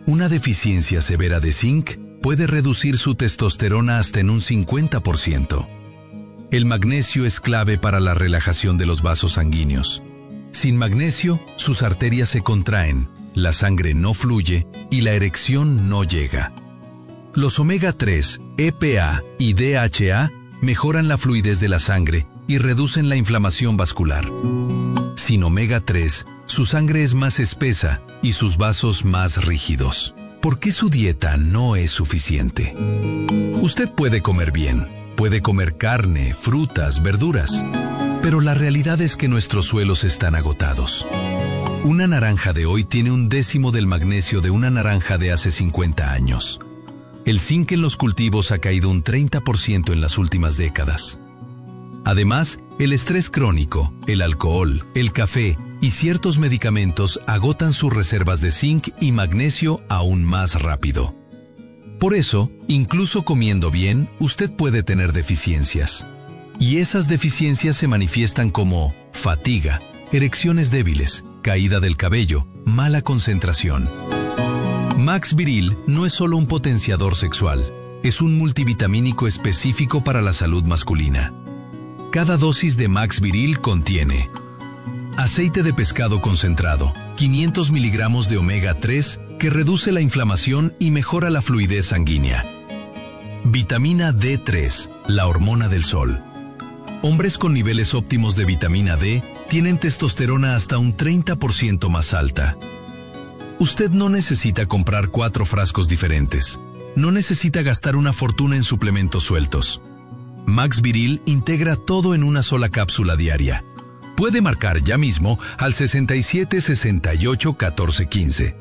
Una deficiencia severa de zinc puede reducir su testosterona hasta en un 50%. El magnesio es clave para la relajación de los vasos sanguíneos. Sin magnesio, sus arterias se contraen, la sangre no fluye y la erección no llega. Los omega 3, EPA y DHA mejoran la fluidez de la sangre y reducen la inflamación vascular. Sin omega 3, su sangre es más espesa y sus vasos más rígidos. ¿Por qué su dieta no es suficiente? Usted puede comer bien, puede comer carne, frutas, verduras, pero la realidad es que nuestros suelos están agotados. Una naranja de hoy tiene 1/10 del magnesio de una naranja de hace 50 años. El zinc en los cultivos ha caído un 30% en las últimas décadas. Además, el estrés crónico, el alcohol, el café y ciertos medicamentos agotan sus reservas de zinc y magnesio aún más rápido. Por eso, incluso comiendo bien, usted puede tener deficiencias. Y esas deficiencias se manifiestan como fatiga, erecciones débiles, caída del cabello, mala concentración. Max Viril no es solo un potenciador sexual, es un multivitamínico específico para la salud masculina. Cada dosis de Max Viril contiene aceite de pescado concentrado, 500 miligramos de omega 3 que reduce la inflamación y mejora la fluidez sanguínea. Vitamina D3, la hormona del sol. Hombres con niveles óptimos de vitamina D tienen testosterona hasta un 30% más alta. Usted no necesita comprar 4 frascos diferentes. No necesita gastar una fortuna en suplementos sueltos. Max Viril integra todo en una sola cápsula diaria. Puede marcar ya mismo al 67 68 14 15.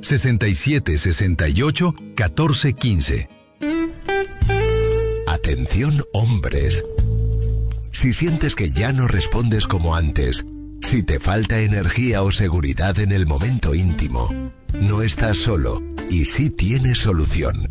67 68 14 15. Atención, hombres. Si sientes que ya no respondes como antes, si te falta energía o seguridad en el momento íntimo, no estás solo y sí tienes solución.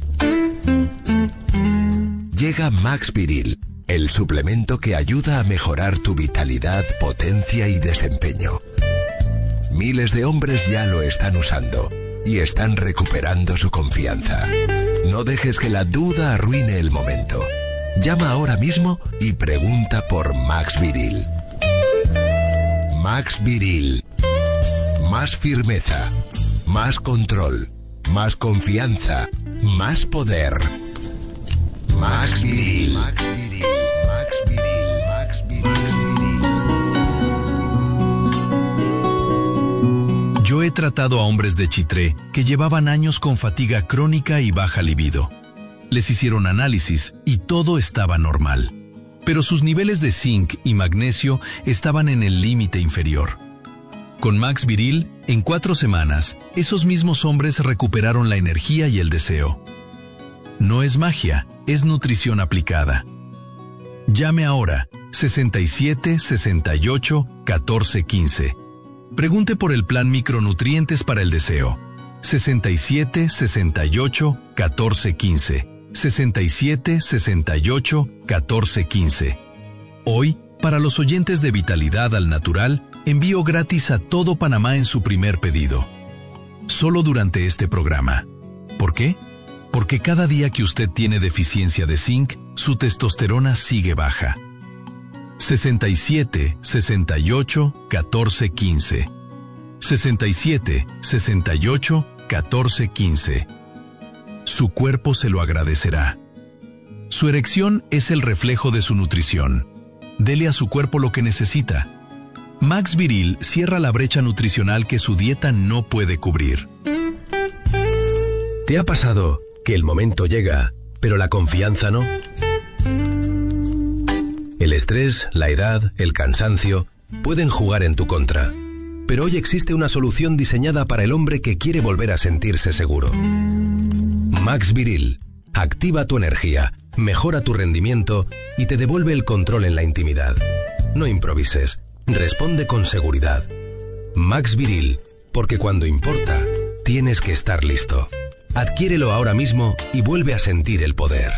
Llega Max Viril, el suplemento que ayuda a mejorar tu vitalidad, potencia y desempeño. Miles de hombres ya lo están usando y están recuperando su confianza. No dejes que la duda arruine el momento. Llama ahora mismo y pregunta por Max Viril. Max Viril. Más firmeza, más control, más confianza, más poder. Max Viril. Max Viril. Max Viril. Max Viril. Yo he tratado a hombres de Chitré que llevaban años con fatiga crónica y baja libido. Les hicieron análisis y todo estaba normal, pero sus niveles de zinc y magnesio estaban en el límite inferior. Con Max Viril, en 4 semanas, esos mismos hombres recuperaron la energía y el deseo. No es magia, es nutrición aplicada. Llame ahora, 67 68 14 15. Pregunte por el plan micronutrientes para el deseo. 67 68 14 15. 67 68 14 15. Hoy, para los oyentes de Vitalidad al Natural, envío gratis a todo Panamá en su primer pedido. Solo durante este programa. ¿Por qué? Porque cada día que usted tiene deficiencia de zinc, su testosterona sigue baja. 67 68 14 15. 67 68 14 15. Su cuerpo se lo agradecerá. Su erección es el reflejo de su nutrición. Dele a su cuerpo lo que necesita. Max Viril cierra la brecha nutricional que su dieta no puede cubrir. ¿Te ha pasado que el momento llega, pero la confianza no? El estrés, la edad, el cansancio pueden jugar en tu contra. Pero hoy existe una solución diseñada para el hombre que quiere volver a sentirse seguro. Max Viril activa tu energía, mejora tu rendimiento y te devuelve el control en la intimidad. No improvises, responde con seguridad. Max Viril, porque cuando importa, tienes que estar listo. Adquiérelo ahora mismo y vuelve a sentir el poder.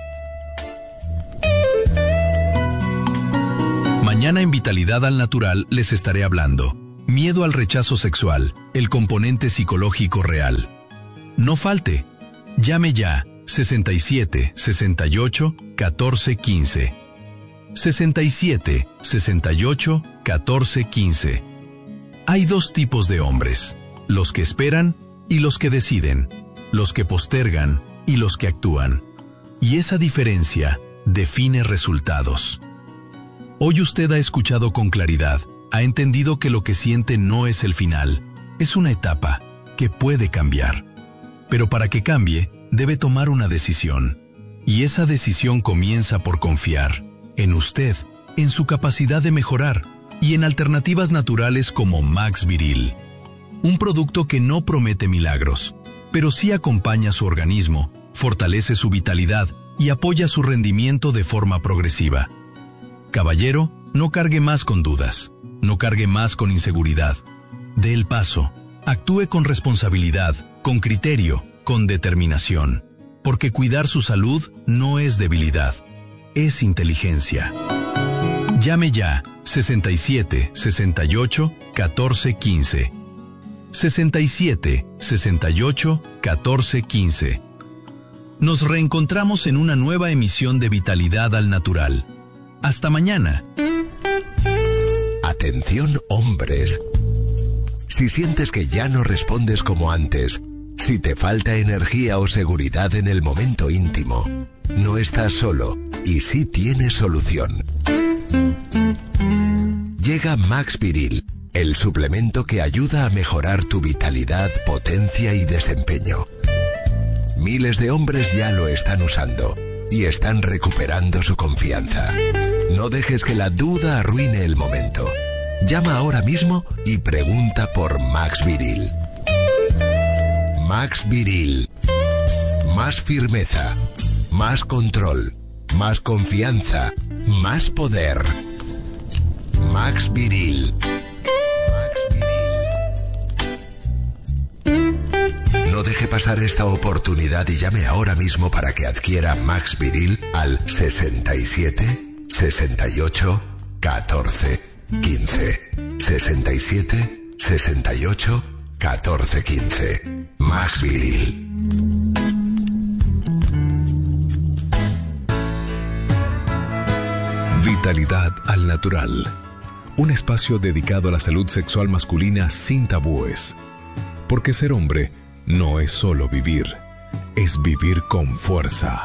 Mañana en Vitalidad al Natural les estaré hablando. Miedo al rechazo sexual, el componente psicológico real. No falte. Llame ya 67 68 14 15. 67 68 14 15. Hay dos tipos de hombres: los que esperan y los que deciden, los que postergan y los que actúan. Y esa diferencia define resultados. Hoy usted ha escuchado con claridad, ha entendido que lo que siente no es el final, es una etapa que puede cambiar. Pero para que cambie, debe tomar una decisión. Y esa decisión comienza por confiar en usted, en su capacidad de mejorar y en alternativas naturales como Max Viril. Un producto que no promete milagros, pero sí acompaña su organismo, fortalece su vitalidad y apoya su rendimiento de forma progresiva. Caballero, no cargue más con dudas, no cargue más con inseguridad. Dé el paso, actúe con responsabilidad, con criterio, con determinación, porque cuidar su salud no es debilidad, es inteligencia. Llame ya 67 68 14 15. 67 68 14 15. Nos reencontramos en una nueva emisión de Vitalidad al Natural. Hasta mañana. Atención, hombres. Si sientes que ya no respondes como antes, si te falta energía o seguridad en el momento íntimo, no estás solo y sí tienes solución. Llega Max Viril, el suplemento que ayuda a mejorar tu vitalidad, potencia y desempeño. Miles de hombres ya lo están usando y están recuperando su confianza. No dejes que la duda arruine el momento. Llama ahora mismo y pregunta por Max Viril. Max Viril. Más firmeza, más control, más confianza, más poder. Max Viril. No deje pasar esta oportunidad y llame ahora mismo para que adquiera Max Viril al 67 68 14 15. 67 68 14 15. Max Viril. Vitalidad al Natural. Un espacio dedicado a la salud sexual masculina sin tabúes. Porque ser hombre no es solo vivir, es vivir con fuerza.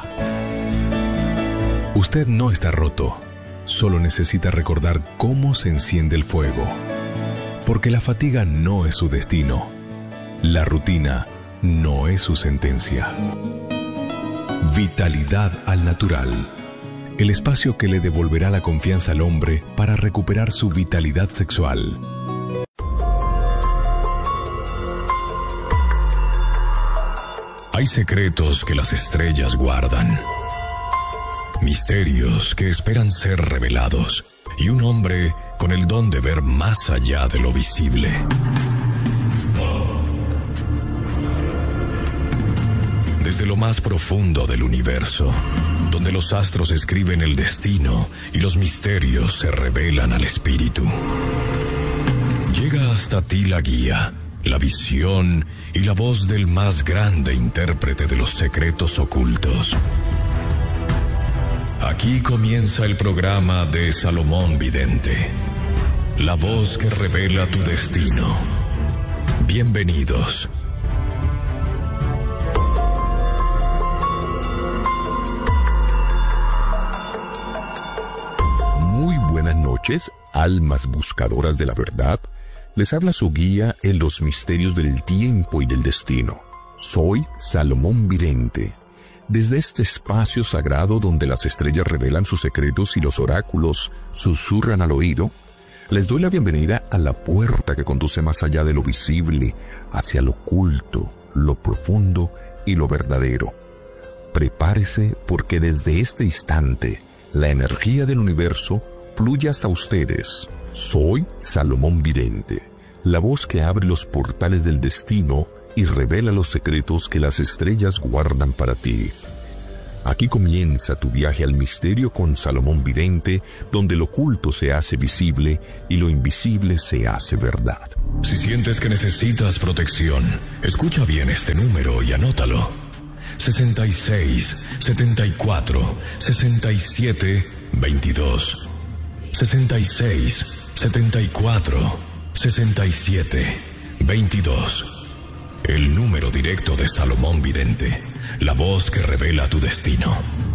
Usted no está roto, solo necesita recordar cómo se enciende el fuego. Porque la fatiga no es su destino, la rutina no es su sentencia. Vitalidad al Natural. El espacio que le devolverá la confianza al hombre para recuperar su vitalidad sexual. Hay secretos que las estrellas guardan, misterios que esperan ser revelados, y un hombre con el don de ver más allá de lo visible. Desde lo más profundo del universo, donde los astros escriben el destino y los misterios se revelan al espíritu. Llega hasta ti la guía, la visión y la voz del más grande intérprete de los secretos ocultos. Aquí comienza el programa de Salomón Vidente, la voz que revela tu destino. Bienvenidos. Muy buenas noches, almas buscadoras de la verdad. Les habla su guía en los misterios del tiempo y del destino. Soy Salomón Vidente. Desde este espacio sagrado donde las estrellas revelan sus secretos y los oráculos susurran al oído, les doy la bienvenida a la puerta que conduce más allá de lo visible, hacia lo oculto, lo profundo y lo verdadero. Prepárese porque desde este instante, la energía del universo fluye hasta ustedes. Soy Salomón Vidente, la voz que abre los portales del destino y revela los secretos que las estrellas guardan para ti. Aquí comienza tu viaje al misterio con Salomón Vidente, donde lo oculto se hace visible y lo invisible se hace verdad. Si sientes que necesitas protección, escucha bien este número y anótalo. 66 74 67 22. 66 74 67 22. El número directo de Salomón Vidente, la voz que revela tu destino.